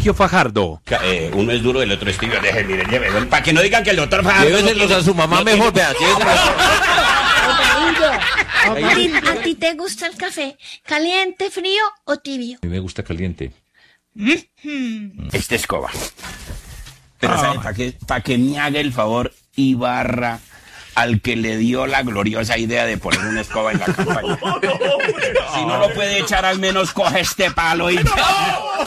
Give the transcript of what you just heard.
Sergio Fajardo. Uno es duro, el otro es tibio. Mire, llévelo. Para que no digan que el doctor Fajardo... Lléveselos a su mamá mejor, vea. ¿A ti te gusta el café caliente, frío o tibio? A mí me gusta caliente. Esta escoba. Pero ¿sabe para que me haga el favor y barra al que le dio la gloriosa idea de poner una escoba en la campaña? Si no lo puede echar, al menos coge este palo y...